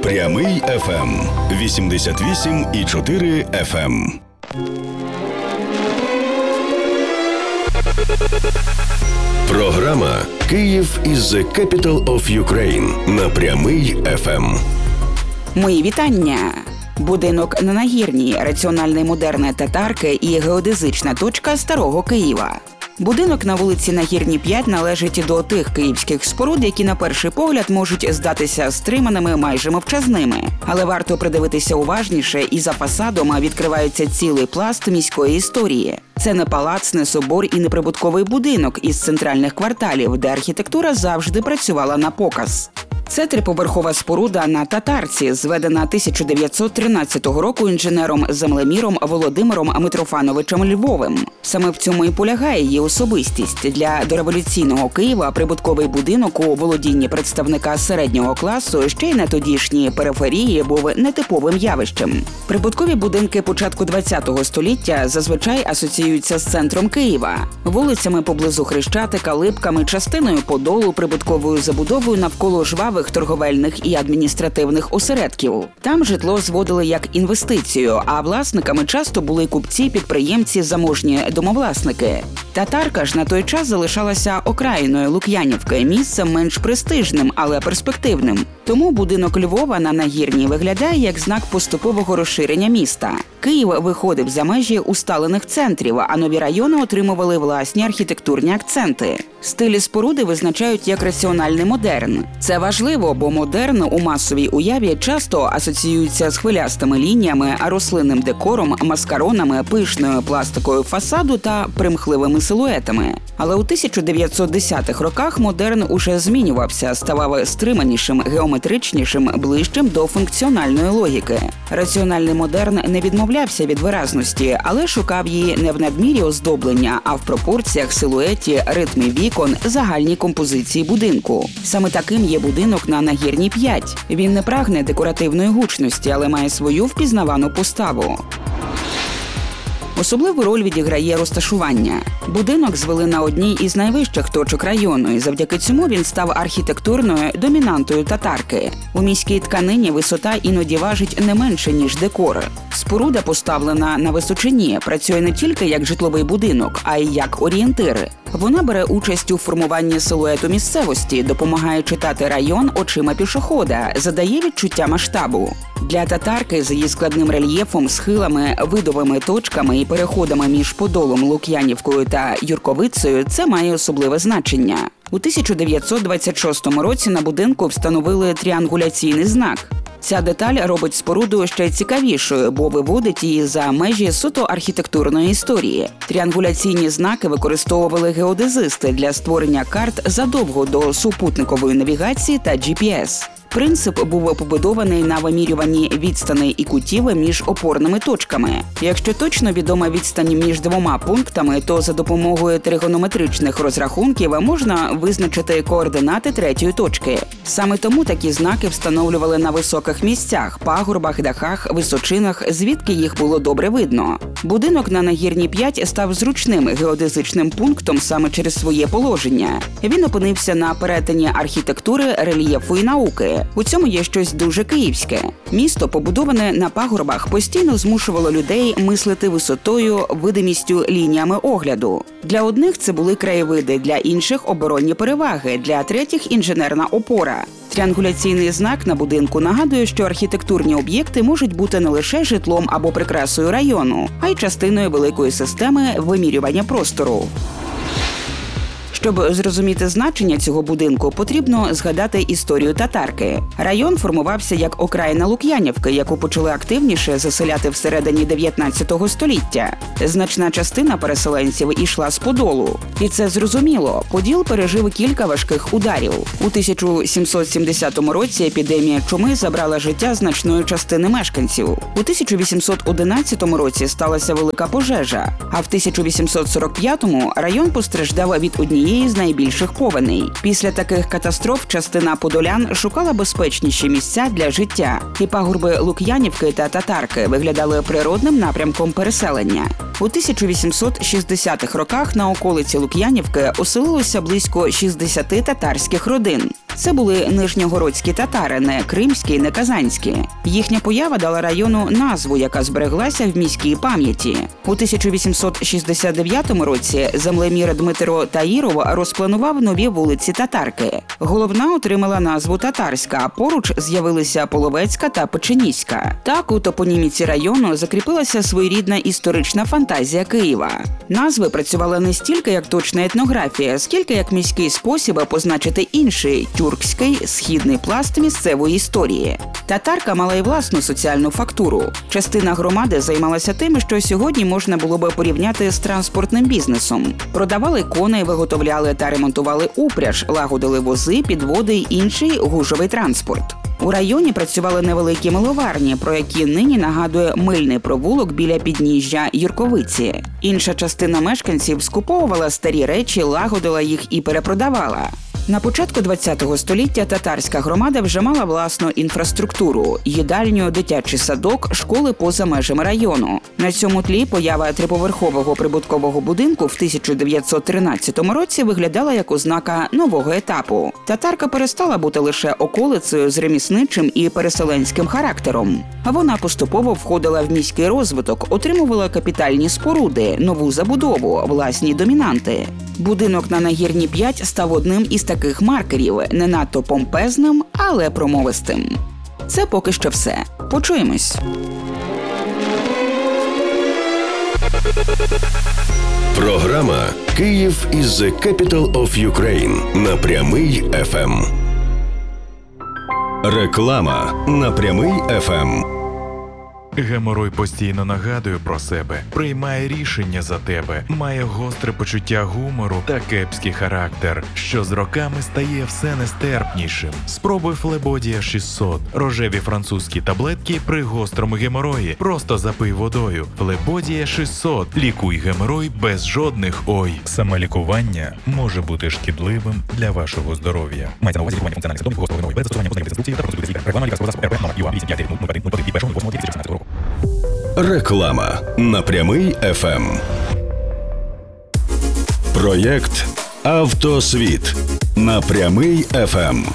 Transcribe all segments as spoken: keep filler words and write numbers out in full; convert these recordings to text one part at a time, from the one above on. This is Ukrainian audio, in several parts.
Прямий еф ем вісімдесят вісім і чотири еф ем. Програма «Київ is the capital of Ukraine» на Прямий еф ем. Мої вітання! Будинок на Нагірній, раціональне модерне татарки і геодезична точка Старого Києва. Будинок на вулиці Нагірній, п'ять належить до тих київських споруд, які на перший погляд можуть здатися стриманими, майже мовчазними. Але варто придивитися уважніше, і за фасадом відкривається цілий пласт міської історії. Це не палац, не собор і не прибутковий будинок із центральних кварталів, де архітектура завжди працювала на показ. Це триповерхова споруда на Татарці, зведена тисяча дев'ятсот тринадцятого року інженером-землеміром Володимиром Митрофановичем Львовим. Саме в цьому і полягає її особистість. Для дореволюційного Києва прибутковий будинок у володінні представника середнього класу ще й на тодішній периферії був нетиповим явищем. Прибуткові будинки початку ХХ століття зазвичай асоціюються з центром Києва, вулицями поблизу Хрещатика, Липками, частиною Подолу, прибутковою забудовою навколо жвавих торговельних і адміністративних осередків. Там житло зводили як інвестицію, а власниками часто були купці, підприємці, заможні домовласники. Татарка ж на той час залишалася окраїною Лук'янівки, місцем менш престижним, але перспективним. Тому будинок Львова на Нагірній виглядає як знак поступового розширення міста. Київ виходив за межі усталених центрів, а нові райони отримували власні архітектурні акценти. Стилі споруди визначають як раціональний модерн. Це важливо, бо модерн у масовій уяві часто асоціюється з хвилястими лініями, рослинним декором, маскаронами, пишною пластикою фасаду та примхливими силуетами. Але у тисяча дев'ятсот десятих роках модерн уже змінювався, ставав стриманішим, геометричнішим, ближчим до функціональної логіки. Раціональний модерн не відмовлявся від виразності, але шукав її не в надмірі оздоблення, а в пропорціях, силуеті, ритмі вікон, загальній композиції будинку. Саме таким є будинок на Нагірній, п'ять. Він не прагне декоративної гучності, але має свою впізнавану поставу. Особливу роль відіграє розташування. Будинок звели на одній із найвищих точок району, і завдяки цьому він став архітектурною домінантою Татарки. У міській тканині висота іноді важить не менше, ніж декор. Споруда, поставлена на височині, працює не тільки як житловий будинок, а й як орієнтир. Вона бере участь у формуванні силуету місцевості, допомагає читати район очима пішохода, задає відчуття масштабу. Для Татарки з її складним рельєфом, схилами, видовими точками і переходами між Подолом, Лук'янівкою та Юрковицею це має особливе значення. У тисяча дев'ятсот двадцять шостому році на будинку встановили тріангуляційний знак. Ця деталь робить споруду ще цікавішою, бо виводить її за межі суто архітектурної історії. Тріангуляційні знаки використовували геодезисти для створення карт задовго до супутникової навігації та джі пі ес. Принцип був побудований на вимірюванні відстаней і кутів між опорними точками. Якщо точно відома відстань між двома пунктами, то за допомогою тригонометричних розрахунків можна визначити координати третьої точки. Саме тому такі знаки встановлювали на високих місцях, пагорбах, дахах, височинах, звідки їх було добре видно. Будинок на Нагірній, п'ять став зручним геодезичним пунктом саме через своє положення. Він опинився на перетині архітектури, рельєфу і науки. У цьому є щось дуже київське. Місто, побудоване на пагорбах, постійно змушувало людей мислити висотою, видимістю, лініями огляду. Для одних це були краєвиди, для інших – оборонні переваги, для третіх – інженерна опора. Тріангуляційний знак на будинку нагадує, що архітектурні об'єкти можуть бути не лише житлом або прикрасою району, а й частиною великої системи вимірювання простору. Щоб зрозуміти значення цього будинку, потрібно згадати історію Татарки. Район формувався як окраїна Лук'янівки, яку почали активніше заселяти всередині дев'ятнадцятого століття. Значна частина переселенців ішла з Подолу. І це зрозуміло. Поділ пережив кілька важких ударів. У тисяча сімсот сімдесятому році епідемія чуми забрала життя значної частини мешканців. У тисяча вісімсот одинадцятому році сталася велика пожежа, а в тисяча вісімсот сорок п'ятому район постраждав від однієї з найбільших повеней. Після таких катастроф частина подолян шукала безпечніші місця для життя. І пагорби Лук'янівки та Татарки виглядали природним напрямком переселення. У тисяча вісімсот шістдесятих роках на околиці Лук'янівки оселилося близько шістдесят татарських родин. Це були нижньогородські татари, не кримські, не казанські. Їхня поява дала району назву, яка збереглася в міській пам'яті. У тисяча вісімсот шістдесят дев'ятому році землемір Дмитро Таїров розпланував нові вулиці Татарки. Головна отримала назву Татарська, а поруч з'явилися Половецька та Печеніська. Так у топоніміці району закріпилася своєрідна історична фантазія Києва. Назви працювали не стільки як точна етнографія, скільки як міський спосіб позначити інший тюркський східний пласт місцевої історії. Татарка мала й власну соціальну фактуру. Частина громади займалася тим, що сьогодні можна було би порівняти з транспортним бізнесом. Продавали коней, виготовляли та ремонтували упряж, лагодили вози, підводи й інший гужовий транспорт. У районі працювали невеликі миловарні, про які нині нагадує мильний провулок біля підніжжя Юрковиці. Інша частина мешканців скуповувала старі речі, лагодила їх і перепродавала. На початку ХХ століття татарська громада вже мала власну інфраструктуру – їдальню, дитячий садок, школи поза межами району. На цьому тлі поява триповерхового прибуткового будинку в тисяча дев'ятсот тринадцятому році виглядала як ознака нового етапу. Татарка перестала бути лише околицею з ремісничим і переселенським характером. Вона поступово входила в міський розвиток, отримувала капітальні споруди, нову забудову, власні домінанти. Будинок на Нагірні п'ять став одним із таких маркерів, не надто помпезним, але промовистим. Це поки що все. Почуємось. Програма «Київ is the capital of Ukraine» на Прямий еф ем. Реклама на Прямий еф ем. Геморой постійно нагадує про себе, приймає рішення за тебе, має гостре почуття гумору та кепський характер, що з роками стає все нестерпнішим. Спробуй Флебодія шістсот. Рожеві французькі таблетки при гострому геморої. Просто запий водою. Флебодія шістсот. Лікуй геморой без жодних ой. Самолікування може бути шкідливим для вашого здоров'я. Мається на увазі лікування функціональних симптомів гострого геморою без застосування позначних інструкцій та процедури лікаря. Реклама лікарського засобу РП номер ю а вісім п'ять нуль один нуль один від першого лютого дві тисячі шістнадцятого року. Реклама на Прямий еф ем. Проєкт «Автосвіт» на Прямий еф ем.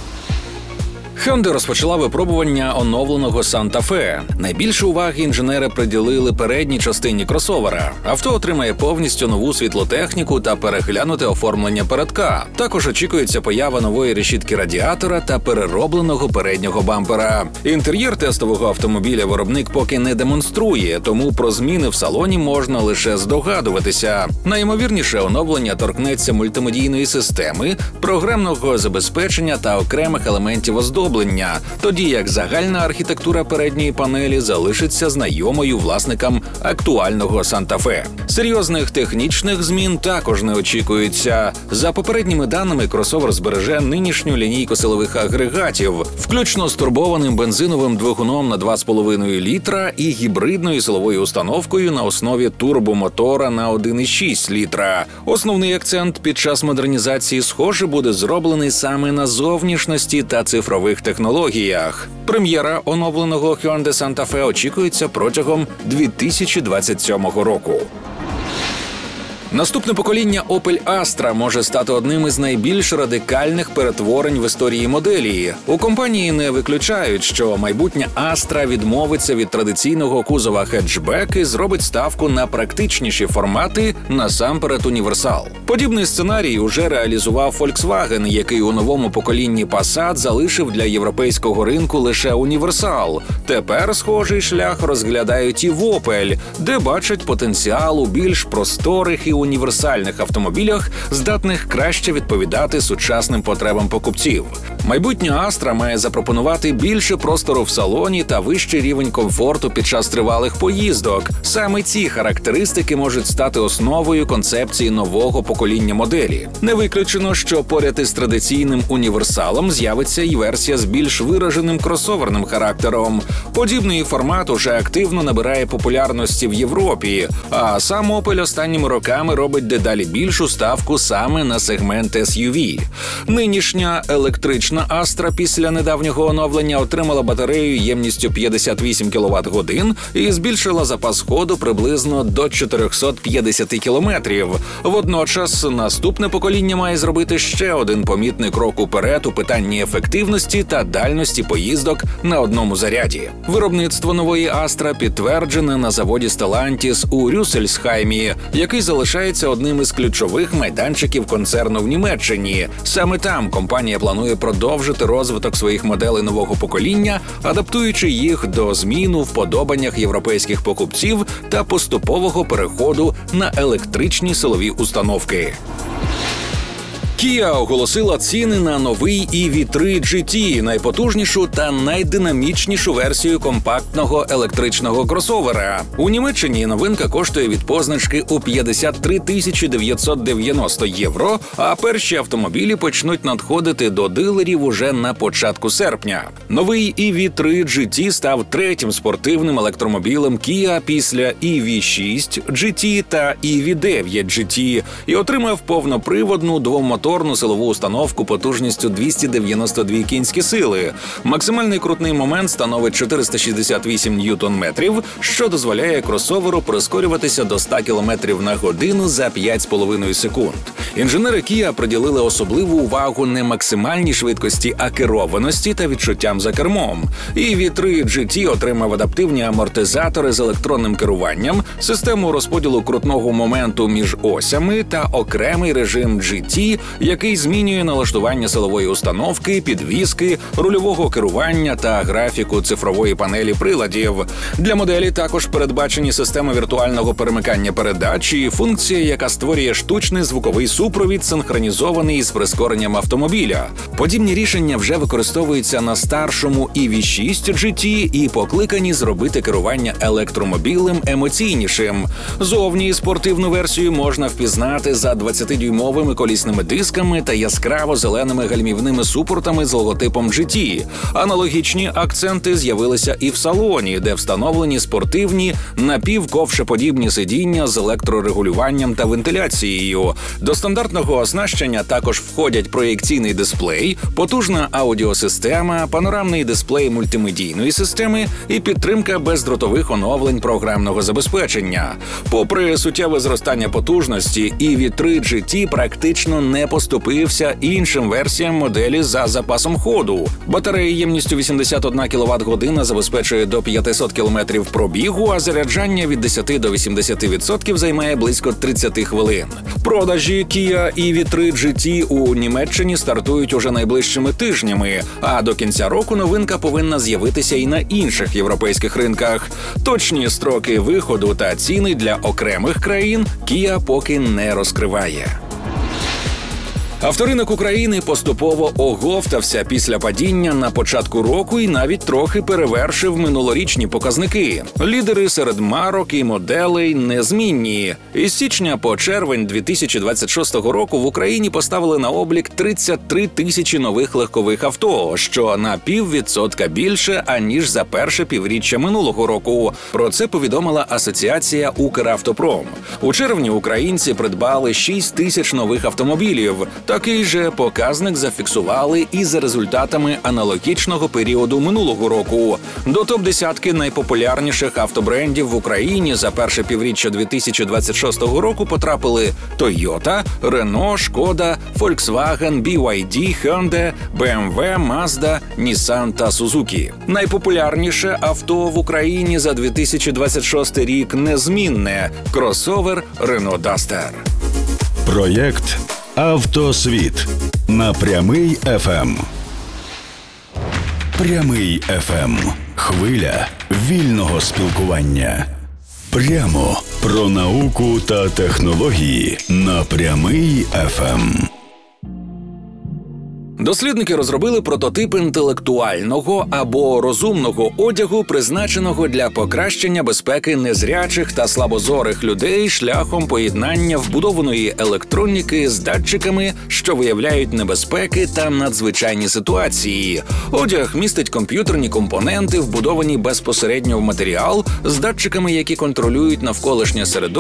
Hyundai розпочала випробування оновленого Santa Fe. Найбільше уваги інженери приділили передній частині кросовера. Авто отримає повністю нову світлотехніку та переглянуте оформлення передка. Також очікується поява нової решітки радіатора та переробленого переднього бампера. Інтер'єр тестового автомобіля виробник поки не демонструє, тому про зміни в салоні можна лише здогадуватися. Найімовірніше оновлення торкнеться мультимедійної системи, програмного забезпечення та окремих елементів оздоблення. Тоді як загальна архітектура передньої панелі залишиться знайомою власникам актуального Santa Fe. Серйозних технічних змін також не очікується. За попередніми даними, кросовер збереже нинішню лінійку силових агрегатів, включно з турбованим бензиновим двигуном на два з половиною літра і гібридною силовою установкою на основі турбомотора на один і шість літра. Основний акцент під час модернізації, схоже, буде зроблений саме на зовнішності та цифрових технологіях. Прем'єра оновленого Hyundai Santa Fe очікується протягом дві тисячі двадцять сьомого року. Наступне покоління Opel Astra може стати одним із найбільш радикальних перетворень в історії моделі. У компанії не виключають, що майбутня Astra відмовиться від традиційного кузова хетчбек і зробить ставку на практичніші формати, насамперед універсал. Подібний сценарій уже реалізував Volkswagen, який у новому поколінні Passat залишив для європейського ринку лише універсал. Тепер схожий шлях розглядають і в Opel, де бачать потенціал у більш просторих і універсальних автомобілях, здатних краще відповідати сучасним потребам покупців. Майбутня Astra має запропонувати більше простору в салоні та вищий рівень комфорту під час тривалих поїздок. Саме ці характеристики можуть стати основою концепції нового покоління моделі. Не виключено, що поряд із традиційним універсалом з'явиться і версія з більш вираженим кросоверним характером. Подібний формат уже активно набирає популярності в Європі, а сам Opel останніми роками роками робить дедалі більшу ставку саме на сегмент ес ю ві. Нинішня електрична Астра після недавнього оновлення отримала батарею ємністю п'ятдесят вісім кіловат-годин і збільшила запас ходу приблизно до чотириста п'ятдесят кілометрів. Водночас наступне покоління має зробити ще один помітний крок уперед у питанні ефективності та дальності поїздок на одному заряді. Виробництво нової Астра підтверджене на заводі Stellantis у Рюссельсхаймі, який залишається одним із ключових майданчиків концерну в Німеччині. Саме там компанія планує продовжити розвиток своїх моделей нового покоління, адаптуючи їх до змін у вподобаннях європейських покупців та поступового переходу на електричні силові установки. Kia оголосила ціни на новий і ві три джі ті – найпотужнішу та найдинамічнішу версію компактного електричного кросовера. У Німеччині новинка коштує від позначки у п'ятдесят три тисячі дев'ятсот дев'яносто євро, а перші автомобілі почнуть надходити до дилерів уже на початку серпня. Новий і ві три джі ті став третім спортивним електромобілем Kia після і ві шість джі ті та і ві дев'ять джі ті і отримав повноприводну двомоторну силову установку потужністю двісті дев'яносто дві кінські сили. Максимальний крутний момент становить чотириста шістдесят вісім ньютон-метрів, що дозволяє кросоверу прискорюватися до ста кілометрів на годину за п'ять з половиною секунд. Інженери Kia приділили особливу увагу не максимальній швидкості, а керованості та відчуттям за кермом. і ві три джі ті отримав адаптивні амортизатори з електронним керуванням, систему розподілу крутного моменту між осями та окремий режим джі ті, який змінює налаштування силової установки, підвіски, рульового керування та графіку цифрової панелі приладів. Для моделі також передбачені системи віртуального перемикання передач і функція, яка створює штучний звуковий супровід, синхронізований із прискоренням автомобіля. Подібні рішення вже використовуються на старшому і ві шість джі ті і покликані зробити керування електромобілем емоційнішим. Зовні спортивну версію можна впізнати за двадцятидюймовими колісними дисками та яскраво-зеленими гальмівними супортами з логотипом джі ті. Аналогічні акценти з'явилися і в салоні, де встановлені спортивні напівковшеподібні сидіння з електрорегулюванням та вентиляцією. До стандартного оснащення також входять проєкційний дисплей, потужна аудіосистема, панорамний дисплей мультимедійної системи і підтримка бездротових оновлень програмного забезпечення. Попри суттєве зростання потужності, і ві три джі ті практично не поступився іншим версіям моделі за запасом ходу. Батарея ємністю вісімдесят одна кіловат-година забезпечує до п'ятсот кілометрів пробігу, а заряджання від десяти до вісімдесяти відсотків займає близько тридцять хвилин. Продажі Kia і ві три джі ті у Німеччині стартують уже найближчими тижнями, а до кінця року новинка повинна з'явитися і на інших європейських ринках. Точні строки виходу та ціни для окремих країн Kia поки не розкриває. Авторинок України поступово оговтався після падіння на початку року і навіть трохи перевершив минулорічні показники. Лідери серед марок і моделей незмінні. Із січня по червень дві тисячі двадцять шостого року в Україні поставили на облік тридцять три тисячі нових легкових авто, що на піввідсотка більше, аніж за перше півріччя минулого року. Про це повідомила Асоціація «Укравтопром». У червні українці придбали шість тисяч нових автомобілів. Такий же показник зафіксували і за результатами аналогічного періоду минулого року. До топ-десятки найпопулярніших автобрендів в Україні за перше півріччя дві тисячі двадцять шостого року потрапили Toyota, Renault, Škoda, Volkswagen, бі вай ді, Hyundai, бі ем ве, Mazda, Nissan та Suzuki. Найпопулярніше авто в Україні за дві тисячі двадцять шостий рік незмінне – кросовер Renault Duster. Проєкт «Автосвіт» на Прямий еф ем. Прямий еф ем. Хвиля вільного спілкування. Прямо про науку та технології на Прямий еф ем. Дослідники розробили прототип інтелектуального або розумного одягу, призначеного для покращення безпеки незрячих та слабозорих людей шляхом поєднання вбудованої електроніки з датчиками, що виявляють небезпеки та надзвичайні ситуації. Одяг містить комп'ютерні компоненти, вбудовані безпосередньо в матеріал, з датчиками, які контролюють навколишнє середовище